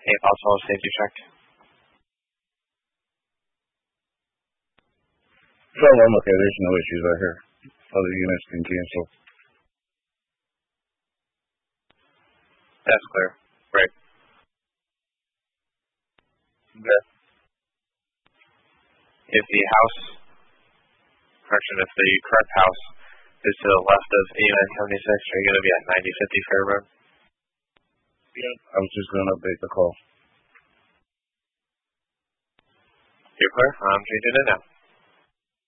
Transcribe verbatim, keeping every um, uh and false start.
Hey, possible safety check. So I'm okay. There's no issues right here. Other units can cancel. That's clear. Right. Okay. If the house, correction, if the correct house is to the left of eighty-nine seventy-six, are you going to be at ninety fifty Fair Road? Yeah. I was just going to update the call. You're clear? I'm changing it now.